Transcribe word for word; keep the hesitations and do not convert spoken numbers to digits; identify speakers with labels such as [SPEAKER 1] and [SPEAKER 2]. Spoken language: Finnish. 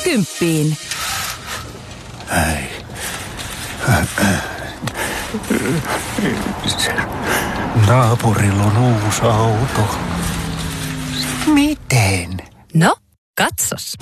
[SPEAKER 1] kymppiin.
[SPEAKER 2] Ei. Naapurilla on uusi auto. Miten?
[SPEAKER 1] No, katsos.